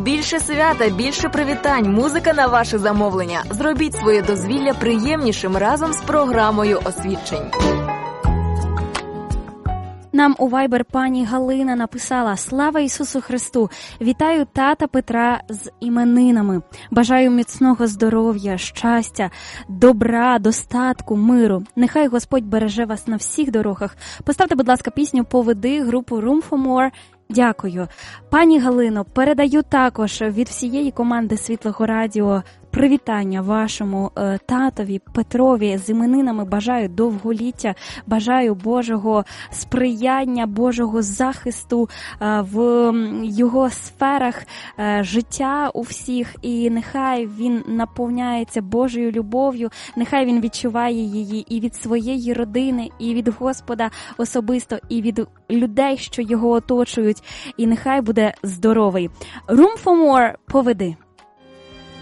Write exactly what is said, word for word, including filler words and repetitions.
Більше свята, більше привітань, музика на ваше замовлення. Зробіть своє дозвілля приємнішим разом з програмою освідчень. Нам у Viber пані Галина написала: «Слава Ісусу Христу! Вітаю тата Петра з іменинами. Бажаю міцного здоров'я, щастя, добра, достатку, миру. Нехай Господь береже вас на всіх дорогах. Поставте, будь ласка, пісню «Поведи» групу Room for More. Дякую. Пані Галино, передаю також від всієї команди Світлого Радіо привітання вашому е, татові Петрові з іменинами. Бажаю довголіття, бажаю Божого сприяння, Божого захисту е, в його сферах е, життя у всіх. І нехай він наповняється Божою любов'ю, нехай він відчуває її і від своєї родини, і від Господа особисто, і від людей, що його оточують. І нехай буде здоровий. Room for More, поведи.